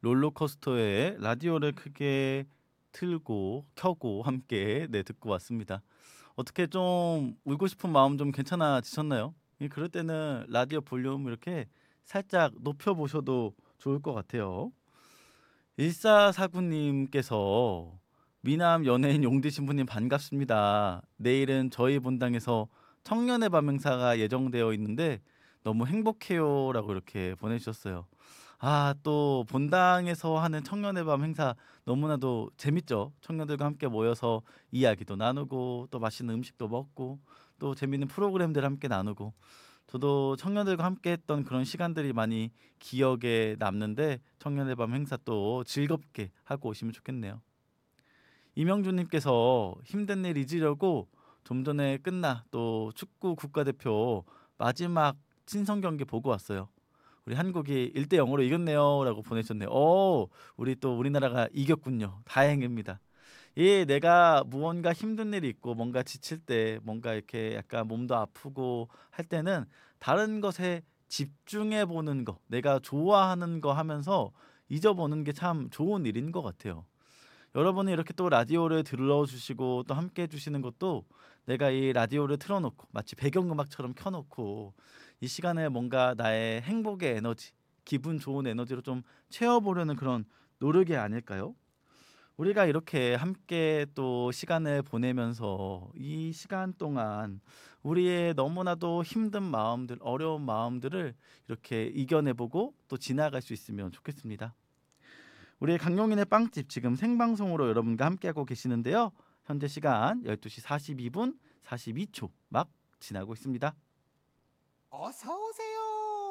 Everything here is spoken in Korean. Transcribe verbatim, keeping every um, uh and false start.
롤러코스터에 라디오를 크게 틀고 켜고 함께 네 듣고 왔습니다. 어떻게 좀 울고 싶은 마음 좀 괜찮아지셨나요? 예 그럴 때는 라디오 볼륨 이렇게 살짝 높여 보셔도 좋을 것 같아요. 일사사구 님께서 "미남 연예인 용디 신부님 반갑습니다. 내일은 저희 본당에서 청년의 밤 행사가 예정되어 있는데 너무 행복해요."라고 이렇게 보내주셨어요. 아 또 본당에서 하는 청년의 밤 행사 너무나도 재밌죠. 청년들과 함께 모여서 이야기도 나누고 또 맛있는 음식도 먹고 또 재밌는 프로그램들 함께 나누고 저도 청년들과 함께 했던 그런 시간들이 많이 기억에 남는데 청년의 밤 행사 또 즐겁게 하고 오시면 좋겠네요. 이명준 님께서 "힘든 일 잊으려고 좀 전에 끝나 또 축구 국가대표 마지막 친선 경기 보고 왔어요. 우리 한국이 일 대 영 으로 이겼네요."라고 보내주셨네요. 어 우리 또 우리나라가 이겼군요. 다행입니다. 예 내가 무언가 힘든 일이 있고 뭔가 지칠 때 뭔가 이렇게 약간 몸도 아프고 할 때는 다른 것에 집중해 보는 거 내가 좋아하는 거 하면서 잊어보는 게 참 좋은 일인 것 같아요. 여러분이 이렇게 또 라디오를 들러 주시고 또 함께 해 주시는 것도 내가 이 라디오를 틀어 놓고 마치 배경음악처럼 켜 놓고 이 시간에 뭔가 나의 행복의 에너지 기분 좋은 에너지로 좀 채워 보려는 그런 노력이 아닐까요? 우리가 이렇게 함께 또 시간을 보내면서 이 시간 동안 우리의 너무나도 힘든 마음들 어려운 마음들을 이렇게 이겨내 보고 또 지나갈 수 있으면 좋겠습니다. 우리 강용인의 빵집 지금 생방송으로 여러분과 함께하고 계시는데요. 현재 시간 열두 시 사십이 분 사십이 초 막 지나고 있습니다. 어서 오세요.